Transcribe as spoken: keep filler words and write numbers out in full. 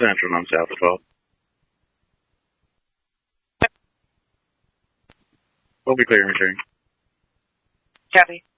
Central on South twelve. We'll be clear, return. Copy.